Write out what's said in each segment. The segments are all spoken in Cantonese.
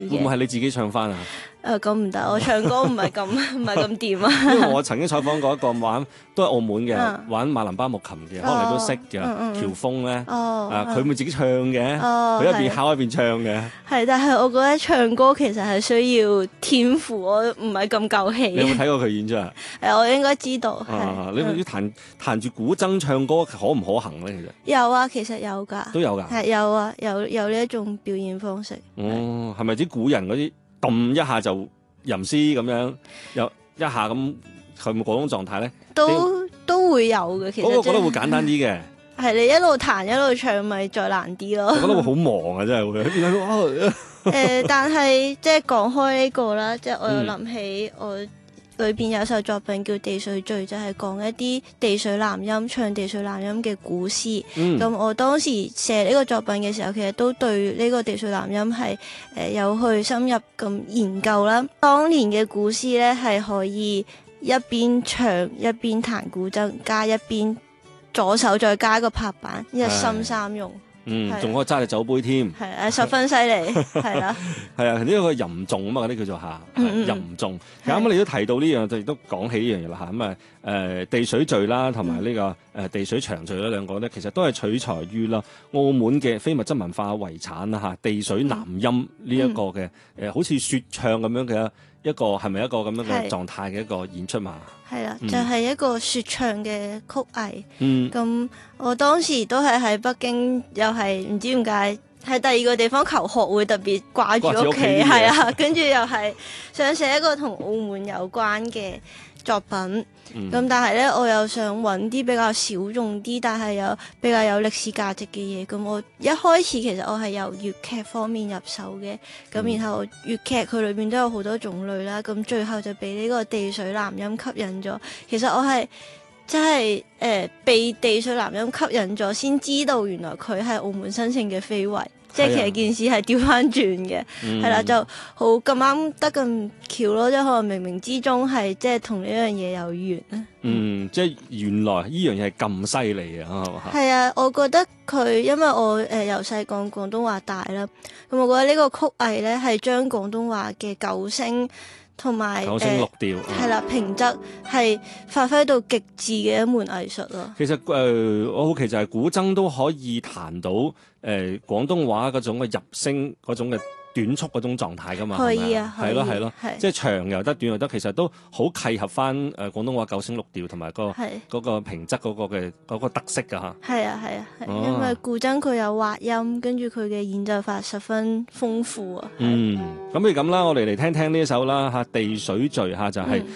會唔會係你自己唱翻啊？ 咁唔得，我唱歌唔係咁掂啊。 因為我曾經採訪過一個都係澳門嘅，玩馬林巴木琴嘅，可能你都識嘅，喬峰咧，佢咪自己唱嘅，佢一邊敲一邊唱嘅。係， 但係我覺得唱歌其實係需要天賦，我唔係咁夠氣。 你有冇睇過佢演出啊？ 我應該知道。 你要彈住古箏唱歌可唔可行咧？其實有啊，其實有㗎。 都有㗎。 係有啊，有呢一種表演方式。 係咪啲古人嗰啲揼一下就吟詩咁樣，有一下咁係咪嗰種狀態咧？ 都會有嘅，其實我覺得會簡單啲嘅。 係你一路彈一路唱，咪再難啲咯。 我覺得會好忙啊，真係會。 但係即係講開呢個啦，即係我又諗起我裏邊有首作品叫《地水序》，就係講一啲地水南音唱地水南音嘅古詩。咁我當時寫呢個作品嘅時候，其實都對呢個地水南音係有去深入咁研究啦。當年嘅古詩呢，係可以一邊唱一邊彈古箏，加一邊左手再加一個拍板，一心三用。 仲可以揸隻酒杯添， 係十分犀利，係啦， 係啊，呢個吟誦啊嘛，嗰啲叫做吟誦。啱啱你都提到呢樣，就亦都講起呢樣嘢啦嚇。咁啊地水序啦，同埋呢個地水長序啦，兩個咧其實都係取材於啦澳門嘅非物質文化遺產啦嚇。地水南音呢一個嘅好似説唱咁樣嘅一個係咪一個咁樣嘅狀態嘅一個演出嘛？ 係啦，就係一個説唱嘅曲藝。咁我當時都係喺北京，又係唔知點解喺第二個地方求學會特別掛住屋企，係啊，跟住又係想寫一個同澳門有關嘅作品。咁但係咧，我又想揾啲比較小眾啲，但係又比較有歷史價值嘅嘢。咁我一開始其實我係由粵劇方面入手嘅，咁然後粵劇佢裏邊都有好多種類啦。咁最後就被呢個地水南音吸引咗。其實我係真係被地水南音吸引咗，先知道原來佢係澳門新城嘅非遺。即係其實件事係調翻轉嘅，係啦，就好咁啱得咁巧咯，即係可能冥冥之中係即係同呢樣嘢有緣啊。 即係原來呢樣嘢係咁犀利啊！ 係啊，我覺得佢因為我由細講廣東話大啦，咁我覺得呢個曲藝咧係將廣東話嘅九聲同埋九聲六調係啦平仄係發揮到極致嘅一門藝術咯。 其實我好奇就係古箏都可以彈到廣東話嗰種嘅入聲嗰種嘅短促嗰種狀態㗎嘛， 可以啊， 係咯，即係長又得，短又得，其實都好契合翻廣東話九聲六調同埋嗰個平仄嗰個特色㗎嚇。 係啊，因為古箏佢有滑音，跟住佢嘅演奏法十分豐富啊。 咁不如咁啦，我哋嚟聽聽呢一首啦嚇，地水序嚇就係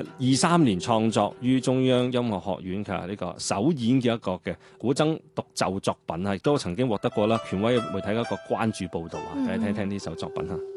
23年創作於中央音樂學院嘅呢個首演嘅一個嘅古箏獨奏作品啊，亦都曾經獲得過啦權威媒體一個關注報導啊，嚟聽聽呢首作品嚇。